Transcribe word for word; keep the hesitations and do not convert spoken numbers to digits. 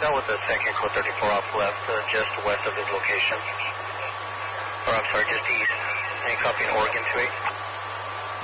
that was the second code thirty-four off left, uh, just west of his location. Or I'm sorry, just east. And copying Oregon two eight.